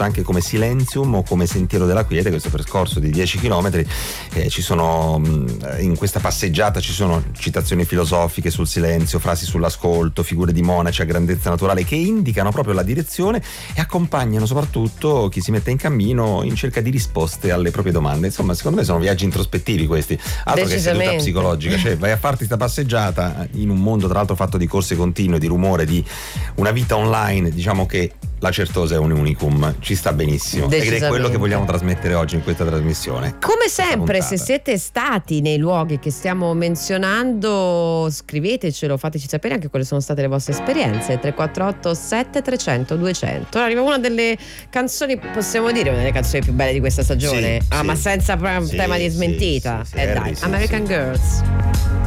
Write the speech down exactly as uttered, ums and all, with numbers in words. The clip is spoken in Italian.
conosciuta anche come Silenzium o come Sentiero della Quiete, questo percorso di dieci chilometri. Eh, ci sono in questa passeggiata ci sono citazioni filosofiche sul silenzio, frasi sull'ascolto, figure di monaci a grandezza naturale che indicano proprio la direzione e accompagnano soprattutto chi si mette in cammino in cerca di risposte alle proprie domande. Insomma, secondo me sono viaggi introspettivi questi, altro che seduta psicologica, cioè vai a farti questa passeggiata in un mondo tra l'altro fatto di corse continue, di rumore, di una vita online. Diciamo che la Certosa è un unicum, ci sta benissimo ed è quello che vogliamo trasmettere oggi in questa trasmissione. Come sempre, se siete stati nei luoghi che stiamo menzionando, scrivetecelo, fateci sapere anche quali sono state le vostre esperienze. Tre quattro otto sette trecento duecento. Ora arriva una delle canzoni, possiamo dire una delle canzoni più belle di questa stagione. Sì, ah, sì, ma senza sì, tema di smentita. Sì, sì, eh sì, dai, sì, American sì. Girls.